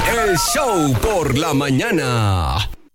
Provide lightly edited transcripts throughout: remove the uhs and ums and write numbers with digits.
El show por la mañana.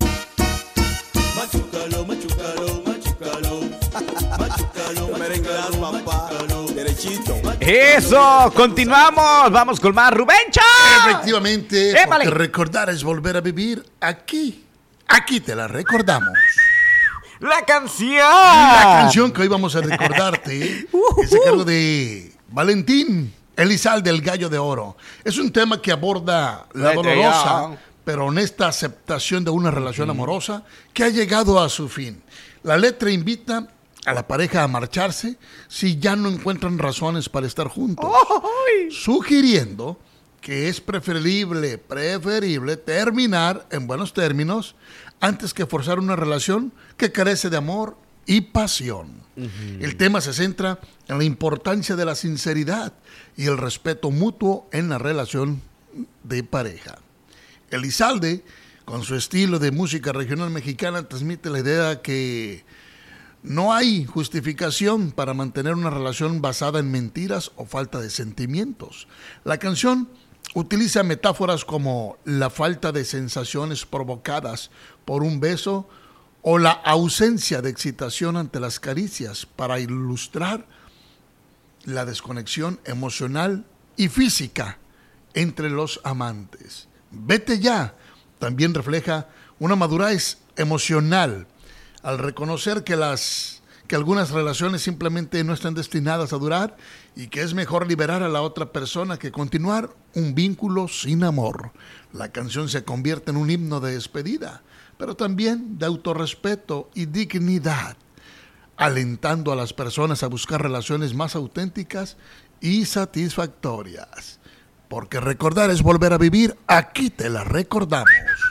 Machucalo, machucalo, machucalo. Machucalo, merenguelas, papá. Derechito. Eso, continuamos. Vamos con más Rubencho. Efectivamente, ¡Épale! porque recordar es volver a vivir aquí. Aquí te la recordamos. La canción. La canción que hoy vamos a recordarte es a cargo de Valentín Elizalde, el Gallo de Oro. Es un tema que aborda la dolorosa pero honesta aceptación de una relación amorosa que ha llegado a su fin. La letra invita a la pareja a marcharse si ya no encuentran razones para estar juntos, sugiriendo que es preferible terminar en buenos términos antes que forzar una relación que carece de amor y pasión. El tema se centra en la importancia de la sinceridad y el respeto mutuo en la relación de pareja. Elizalde, con su estilo de música regional mexicana, transmite la idea que no hay justificación para mantener una relación basada en mentiras o falta de sentimientos. La canción utiliza metáforas como la falta de sensaciones provocadas por un beso o la ausencia de excitación ante las caricias para ilustrar la desconexión emocional y física entre los amantes. Vete ya también refleja una madurez emocional al reconocer que algunas relaciones simplemente no están destinadas a durar y que es mejor liberar a la otra persona que continuar un vínculo sin amor. La canción se convierte en un himno de despedida, pero también de autorrespeto y dignidad, alentando a las personas a buscar relaciones más auténticas y satisfactorias. Porque recordar es volver a vivir, aquí te la recordamos.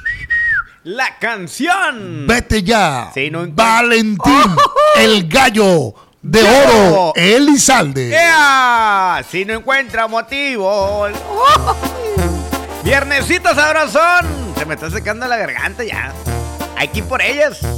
La canción. Vete ya, Sí, no Valentín, el Gallo de Oro, Elizalde. ¡Ea! Si no encuentra motivo. Viernesito sabrosón. Se me está secando la garganta ya. Hay que ir por ellas.